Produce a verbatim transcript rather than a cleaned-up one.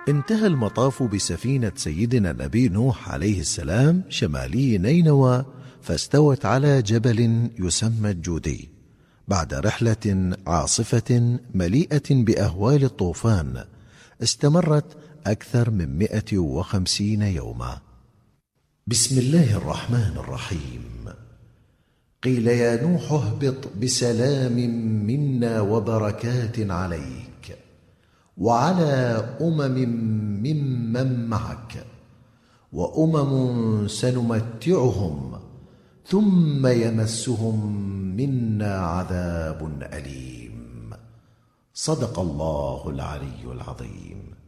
انتهى المطاف بسفينة سيدنا النبي نوح عليه السلام شمالي نينوى، فاستوت على جبل يسمى الجودي بعد رحلة عاصفة مليئة بأهوال الطوفان استمرت أكثر من مئة وخمسين يوما. بسم الله الرحمن الرحيم. قيل يا نوح اهبط بسلام منا وبركات عليك وعلى أمم ممن معك، وأمم سنمتعهم ثم يمسهم منا عذاب أليم. صدق الله العلي العظيم.